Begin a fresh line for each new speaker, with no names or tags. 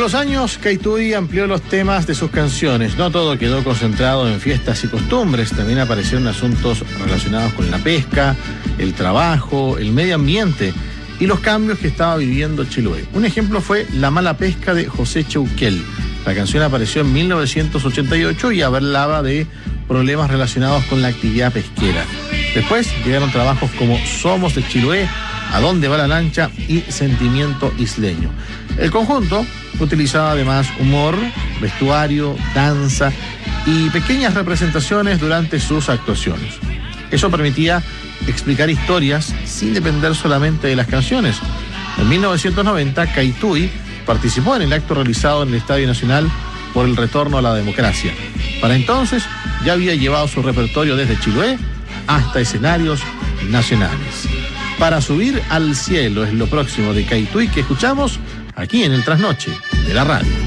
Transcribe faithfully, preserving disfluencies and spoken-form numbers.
los años, Caituy amplió los temas de sus canciones. No todo quedó concentrado en fiestas y costumbres. También aparecieron asuntos relacionados con la pesca, el trabajo, el medio ambiente y los cambios que estaba viviendo Chiloé. Un ejemplo fue La mala pesca de José Cheuquel. La canción apareció en mil novecientos ochenta y ocho y hablaba de problemas relacionados con la actividad pesquera. Después llegaron trabajos como Somos de Chiloé, ¿A dónde va la lancha? Y Sentimiento isleño. El conjunto utilizaba además humor, vestuario, danza y pequeñas representaciones durante sus actuaciones. Eso permitía explicar historias sin depender solamente de las canciones. En mil novecientos noventa, Caituy participó en el acto realizado en el Estadio Nacional por el retorno a la democracia. Para entonces ya había llevado su repertorio desde Chiloé hasta escenarios nacionales. Para subir al cielo es lo próximo de Caituy que escuchamos aquí en el Trasnoche de la radio.